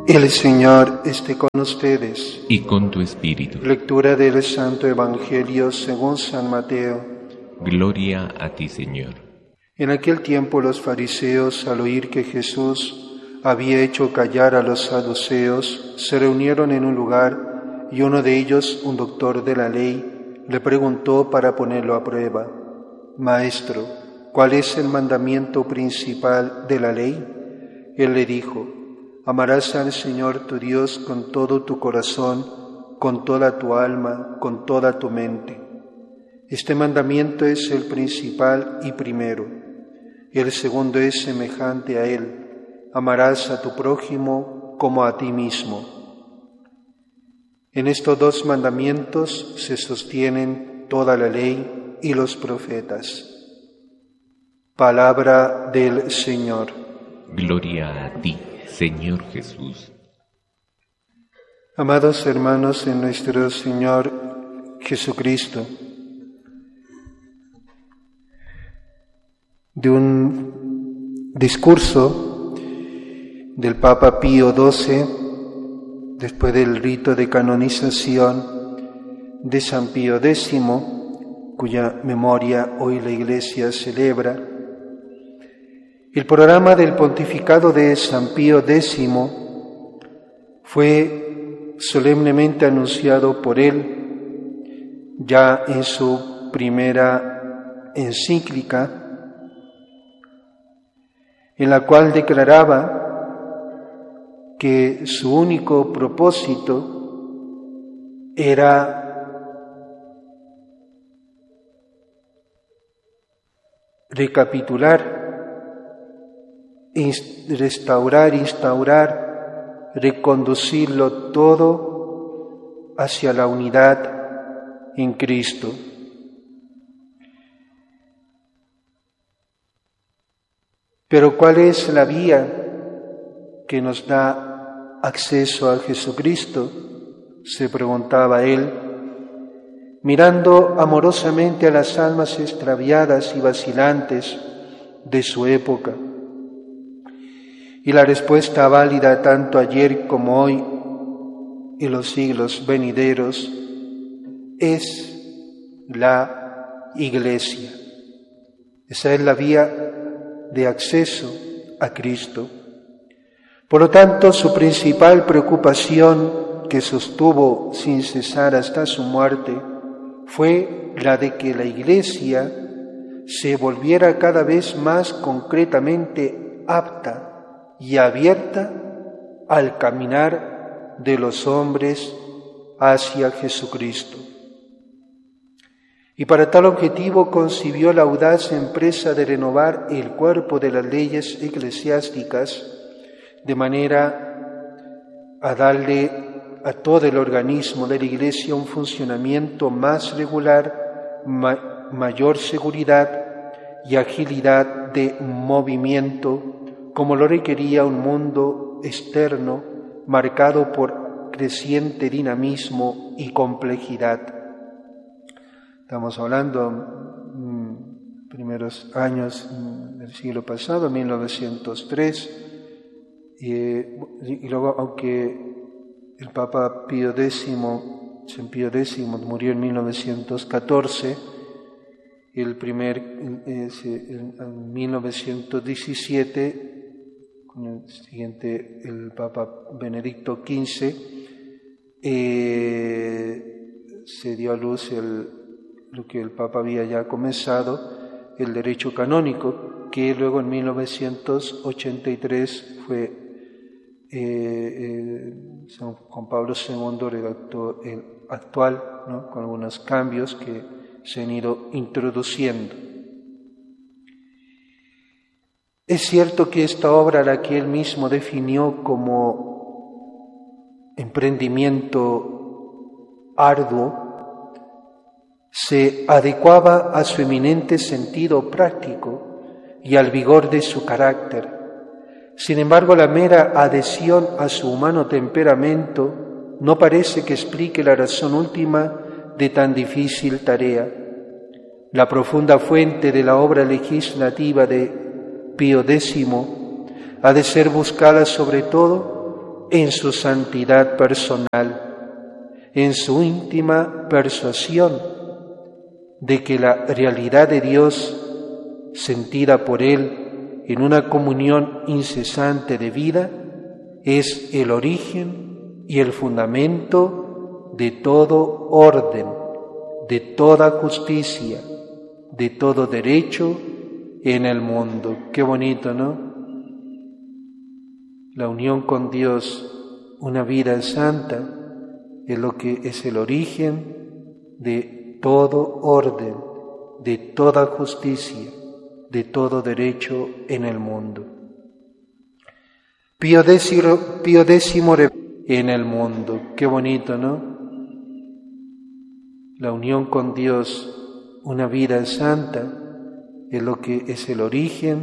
El Señor esté con ustedes. Y con tu espíritu. Lectura del Santo Evangelio según San Mateo. Gloria a ti, Señor. En aquel tiempo los fariseos, al oír que Jesús había hecho callar a los saduceos, se reunieron en un lugar y uno de ellos, un doctor de la ley, le preguntó para ponerlo a prueba: Maestro, ¿cuál es el mandamiento principal de la ley? Él le dijo: Amarás al Señor tu Dios con todo tu corazón, con toda tu alma, con toda tu mente. Este mandamiento es el principal y primero. El segundo es semejante a él: amarás a tu prójimo como a ti mismo. En estos dos mandamientos se sostienen toda la ley y los profetas. Palabra del Señor. Gloria a ti, Señor Jesús. Amados hermanos en nuestro Señor Jesucristo, de un discurso del Papa Pío XII, después del rito de canonización de San Pío X, cuya memoria hoy la Iglesia celebra. El programa del pontificado de San Pío X fue solemnemente anunciado por él ya en su primera encíclica, en la cual declaraba que su único propósito era recapitular, restaurar, instaurar, reconducirlo todo hacia la unidad en Cristo. Pero ¿cuál es la vía que nos da acceso a Jesucristo?, se preguntaba él, mirando amorosamente a las almas extraviadas y vacilantes de su época. Y la respuesta válida tanto ayer como hoy y los siglos venideros es la Iglesia. Esa es la vía de acceso a Cristo. Por lo tanto, su principal preocupación, que sostuvo sin cesar hasta su muerte, fue la de que la Iglesia se volviera cada vez más concretamente apta y abierta al caminar de los hombres hacia Jesucristo. Y para tal objetivo concibió la audaz empresa de renovar el cuerpo de las leyes eclesiásticas de manera a darle a todo el organismo de la Iglesia un funcionamiento más regular, mayor seguridad y agilidad de movimiento, como lo requería un mundo externo marcado por creciente dinamismo y complejidad. Estamos hablando primeros años del siglo pasado, 1903, y luego, aunque el Papa Pío X, San Pío X, murió en 1914, en 1917, con el siguiente, el Papa Benedicto XV, se dio a luz lo que el Papa había ya comenzado, el derecho canónico, que luego en 1983 fue San Juan Pablo II redactó el actual, ¿no?, con algunos cambios que se han ido introduciendo. Es cierto que esta obra, la que él mismo definió como emprendimiento arduo, se adecuaba a su eminente sentido práctico y al vigor de su carácter. Sin embargo, la mera adhesión a su humano temperamento no parece que explique la razón última de tan difícil tarea. La profunda fuente de la obra legislativa de Pío X ha de ser buscada sobre todo en su santidad personal, en su íntima persuasión de que la realidad de Dios, sentida por Él en una comunión incesante de vida, es el origen y el fundamento de todo orden, de toda justicia, de todo derecho en el mundo. Qué bonito, ¿no? La unión con Dios, una vida santa, es lo que es el origen de todo orden, de toda justicia, de todo derecho en el mundo. Pío X en el mundo. Qué bonito, ¿no? La unión con Dios, una vida santa, es lo que es el origen